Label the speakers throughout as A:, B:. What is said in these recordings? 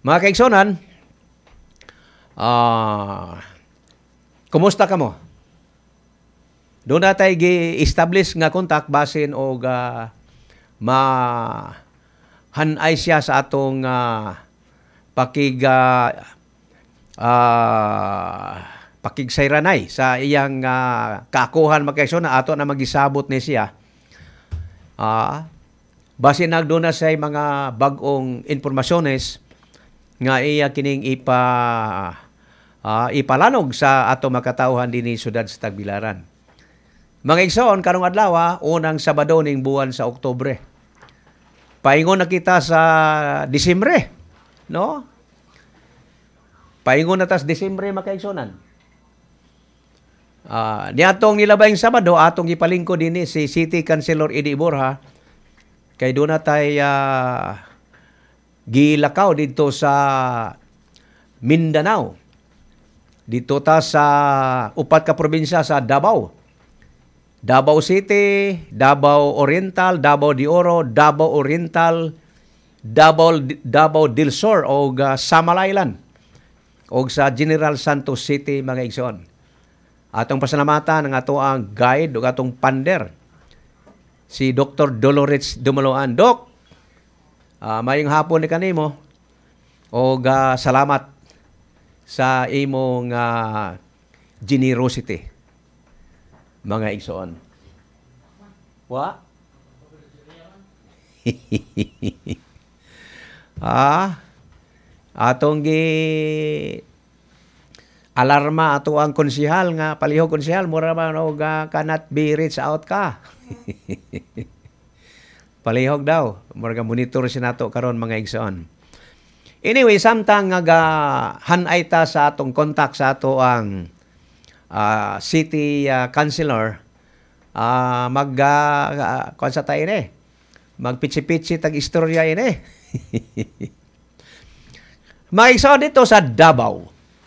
A: Mga kaigsonan, kumusta ka mo? Doon na tayo gi-establish nga kontak basin o hanay siya sa atong pakigsayranay sa iyang kaakuhan magkaigsoon na ato na magisabot ni siya. Basin nagdoon na siya mga bagong informasyones nga iya kining ipalanog sa ato makatauhan dinhi siyudad sa Tagbilaran. Mga igsoon, karong adlaw, unang Sabado ning buwan sa Oktubre. Paingon na kita sa Disyembre, no? Paingon na tas Disyembre, mga kaigsonan. Niatong nilabayng Sabado, atong ipalingko dinhi si City Councilor Eddie Borja, kay doon na tayo gilakaw dito sa Mindanao. Dito ta sa upat ka probinsya sa Davao. Davao City, Davao Oriental, Davao de Oro, Davao Oriental, Davao del Sur o Samal Island o sa General Santos City, mga igsoon. Atong pasalamatan ng ato ang guide o atong pander, si Dr. Dolores Dumaloan. Doc, mayong hapon ni kanimo o salamat sa imong generosity, mga igsoon. Wa? Atong alarma ato ang konsehal nga palihog konsehal mura man og cannot be reached out ka. Palihog daw, mura monitor si nato karon, mga igsoon. Anyway, samtang nga hanay ta sa atong contact sa ato ang city councilor, kuan sa tayo ini, magpitsi-pitsi tag istorya ini. Maisaw dito sa Davao.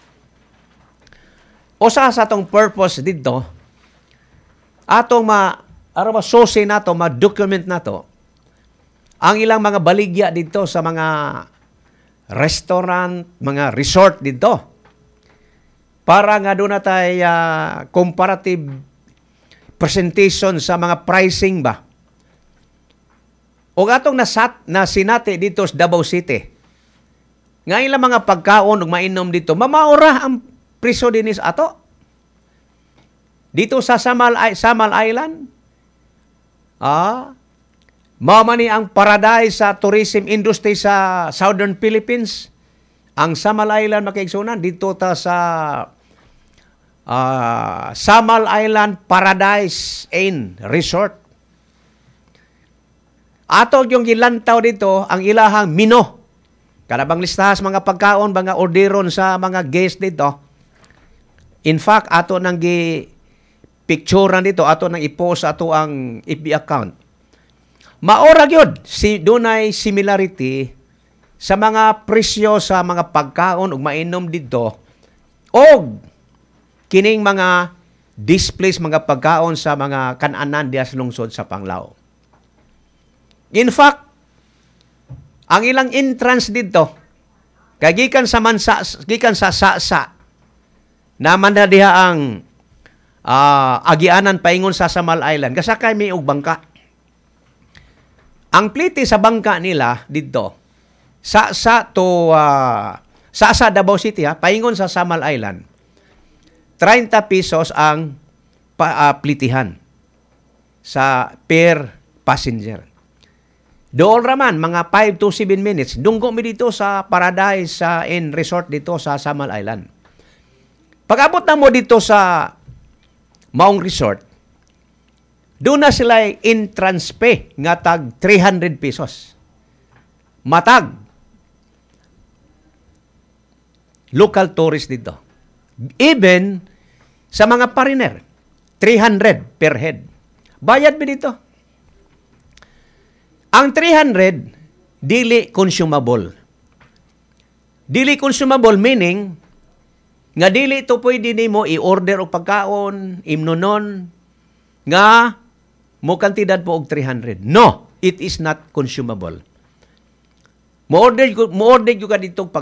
A: Usa sa atong purpose dito, atong source nato, ma-document nato, ang ilang mga baligya dito sa mga restaurant, mga resort dito. Para nga doon na tayo comparative presentation sa mga pricing ba. O atong nasinati dito sa Davao City. Nga ilang mga pagkaon o mainom dito, mamaura ang presyo dinis ato. Dito sa Samal Island, mamani ang paradise sa tourism industry sa Southern Philippines. Ang Samal Island, makaigsunan, dito ta sa Samal Island Paradise Inn Resort. Ato yung gilantaw dito, ang ilahang mino. Kanabang listahas mga pagkaon, mga orderon sa mga guest dito. In fact, ato nang picturean dito, ato nang i-post ato ang FB account. Maora gyud dunay similarity sa mga presyo sa mga pagkaon ug mainom dito og kining mga displays, mga pagkaon sa mga kan-anan diya sa lungsod sa Panglao. In fact, ang ilang entrance dito gikan sa Sasa naman na diha ang agianan paingon sa Samal Island. Kasakay mi og bangka. Ang plite sa bangka nila dito Sasa Davao City, paingon sa Samal Island, 30 pesos ang plitihan sa per passenger. Doon raman, mga 5 to 7 minutes, dunggo mi dito sa Paradise Inn Resort dito sa Samal Island. Pag-abot na mo dito sa Maong Resort, doon na sila entrance pay nga tag 300 pesos. Matag. Local tourist dito. Even sa mga foreigner, 300 per head. Bayad mi dito. Ang 300, dili consumable. Dili consumable meaning, nga dili ito pwede nimo i-order o pagkaon, imnonon, nga mo kantidad po og 300. No, it is not consumable. Mo-order ko ka dito